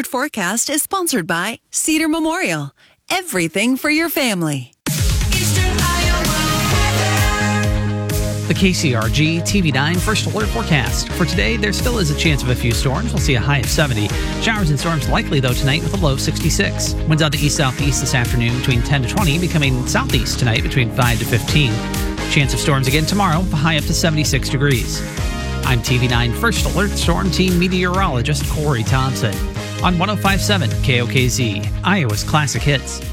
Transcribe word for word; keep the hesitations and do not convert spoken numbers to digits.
Alert forecast is sponsored by Cedar Memorial. Everything for your family. The K C R G T V nine First Alert forecast. For today, there still is a chance of a few storms. We'll see a high of seventy. Showers and storms likely, though, tonight with a low of sixty-six. Winds out to east-southeast this afternoon between ten to twenty, becoming southeast tonight between five to fifteen. Chance of storms again tomorrow, with a high up to seventy-six degrees. I'm T V nine First Alert Storm Team meteorologist Corey Thompson on one oh five point seven K O K Z, Iowa's Classic Hits.